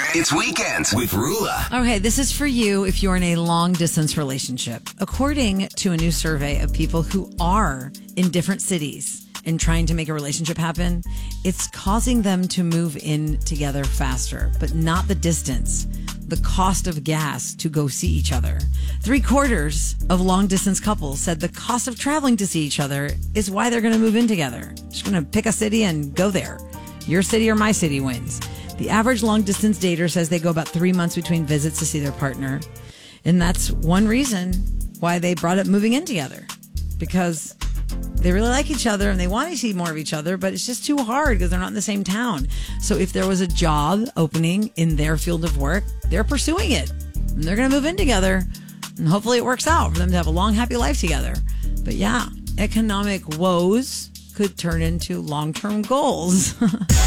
It's Weekends with Rula. Okay, this is for you if you're in a long-distance relationship. According to a new survey of people who are in different cities and trying to make a relationship happen, it's causing them to move in together faster, but not the distance, the cost of gas to go see each other. 3/4 of long-distance couples said the cost of traveling to see each other is why they're going to move in together. Just going to pick a city and go there. Your city or my city wins. The average long-distance dater says they go about 3 months between visits to see their partner. And that's one reason why they brought up moving in together. Because they really like each other and they want to see more of each other, but it's just too hard because they're not in the same town. So if there was a job opening in their field of work, they're pursuing it. And they're going to move in together. And hopefully it works out for them to have a long, happy life together. But yeah, economic woes could turn into long-term goals.